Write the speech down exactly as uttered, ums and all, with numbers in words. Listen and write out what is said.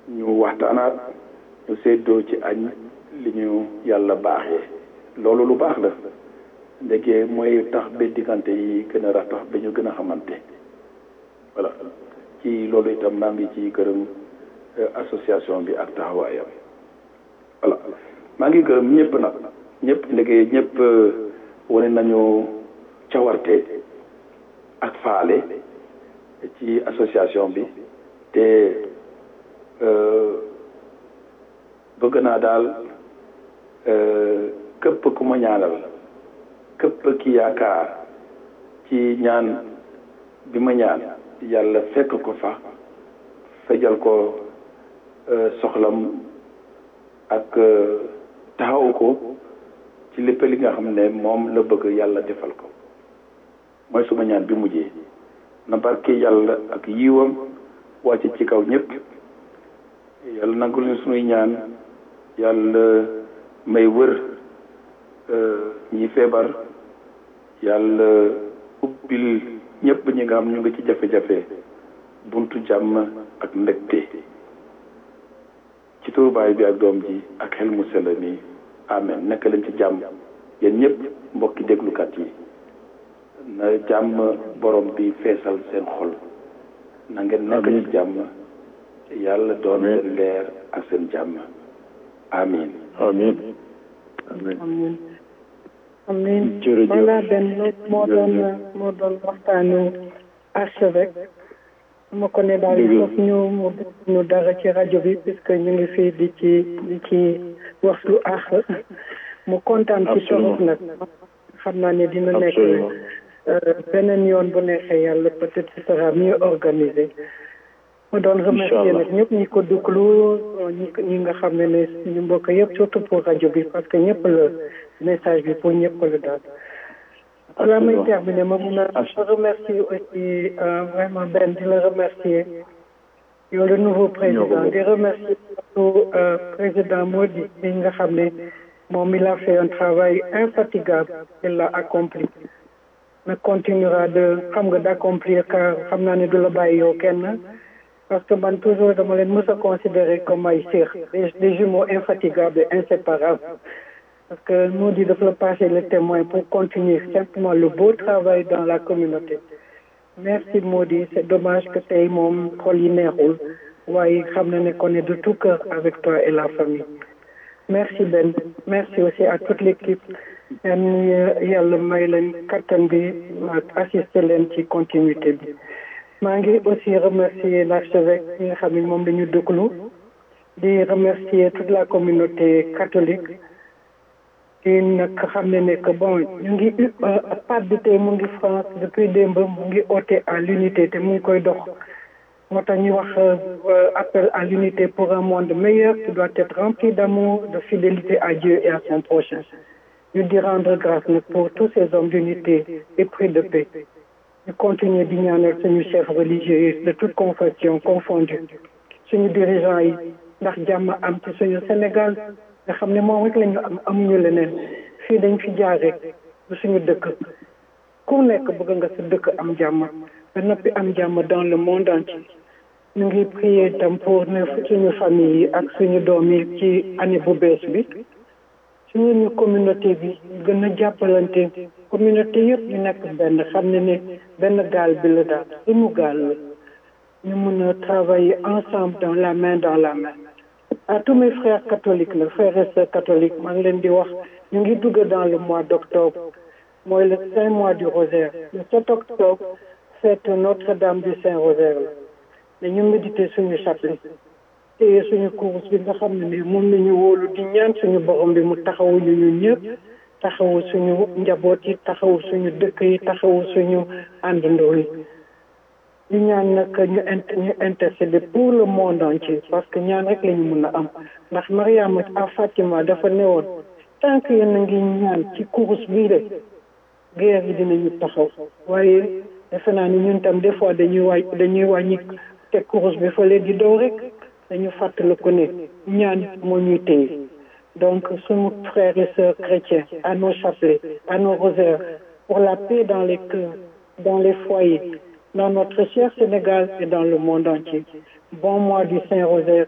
ñu waxtaanaat ñu séddoo ci añ li ñu yàlla baaxee loolu lu baax la ndegee mooy tax ba diggante yi gën a ratax ba ñu gën a xamante voilà ci loolu itam maa ngi ci gërëm association bi ak taxawaayam voilà maa ngi gërëm ñëpp nag ñëpp ndegee ñëpp wane nañu cawarte ak faale ci association bi te bëgg naa daal képp ku ma ñaanal képp ki yaakaar ci ñaan bi ma ñaan yàlla fekk ko fa fejal ko soxlam ak taxaw ko ci lépp li nga xam ne moom la bëgg yàlla defal ko mooy suma ñaan bi mujjee na barke yàlla ak yiwam wàcc ci kaw ñëpp yàlla nangul ñu sunuy ñaan yàlla may wër ñi feebar yàlla ubbil ñëpp ñi nga xam ñu ngi ci jafe-jafe buntu jàmm ak mbégte ci turu baay bi ak doom ji ak xel mu sell mi amen nekk leen ci jàmm yéen ñëpp mbokki déglukat yi na jàmm borom bi feesal seen xol na ngeen nekk ci jàmm yàlla doon seen leer ak seen jàmm amin amin amin amin voilà benn moo doon moo doon waxtaanu archevêque ma ko ne daal foog ñu mu ñu dara ci rajo bi puisque ñu ngi fii di ci di ci wax lu àq mu kontaan ci torop nag xam naa ne dina nekk beneen yoon bu neexee yàlla peut-être ce sera mieux organisé ma doon remercier nag ñëpp ñi ko déglu ñi ñi nga xam ne ne ñu mbokk yëpp surtout pour rajo bi parce que ñëpp la message bi pour ñëpp la daal voilà may terminer ma mun a remercier aussi vraiment Ben di la remercier yow le nouveau président di remercier surtout président Mody bi nga xam ne moom il a fait un travail infatigable il l'a accompli mais continuera de xam nga d'accomplir car xam naa ne du la bàyyi yow kenn parce que man toujours dama leen mës a considérer comme ay sœurs des des jumeaux infatigables et inséparables parce que nous dit de le passer le témoin pour continuer simplement le beau travail dans la communauté merci Mody c'est dommage que tey moom xol yi neexul waaye xam na ne qu'on est de tout cœur avec toi et la famille merci Ben merci aussi à toute l'équipe yan yàlla may leen kattan bi assister leen ci continuité bi maa ngi aussi remercier l'archevêque yi nga xam ne moom la ñu déglu di remercier toute la communauté catholique di nag xam ne ne que bon ñu ngi Pape bi tey mu ngi France depuis démb mu ngi oote à l'unité te mu ngi koy dox moo tax ñu wax appel à l'unité pour un monde meilleur qui doit être rempli d'amour, de fidélité à Dieu et à son prochain. Ñu di rendre grâce nag pour tous ces hommes d'unité épris de paix. Ñu continuer di ñaanal suñu chefs religieux de toute confession confondue suñu dirigeants yi ndax jàmm am ci suñu Sénégal nga xam ne moom rek la ñu am amuñu leneen fii dañ fi jaar rek bu suñu dëkk ku nekk bëgg nga sa dëkk am jàmm ba noppi am jàmm dans le monde entier. ñu ngi prier tam pour ne suñu famille yi ak suñu doom yi ci année bu bees bi suñu ñu communauté bi gën a jàppalante communauté yëpp ñu nekk benn xam ne ne benn gaal bi la daal suñu gaal la ñu mun a travailler ensemble dans la main dans la main. À tous mes frères catholiques la frères et sœurs catholiques maa ngi leen di wax ñu ngi dugg dans le mois d'octobre mooy le saint mois du rosaire le sept octobre fête Notre-Dame du Saint-Rosaire la dañu méditer suñu chapelet te suñu course bi nga xam ne ne moom la ñu wóolu di ñaan suñu borom bi mu taxawu ñu ñun ñëpp taxawu suñu njaboot yi taxawu suñu dëkk yi taxawu suñu àndandoo yi ñu ñaan nag ñu int ñu intercéder pour le monde entier parce que ñaan rek la ñu mën a am ndax Mariama à Fatima dafa newoon tant que yéen a ngi ñaan ci course bii rek guerre yi dinañu taxaw waaye defe naa ni ñun tam des fois dañuy wàññi dañuy wàññi te course bi fa leen di daw rek dañu fàttaliku ne ñaan moo ñuy téye donc suñu frères et sœurs chrétiens à nos chapelets à nos rosaires pour la paix dans les cœurs dans les foyers dans notre cher Sénégal et dans le monde entier. Bon mois du Saint-Rosaire.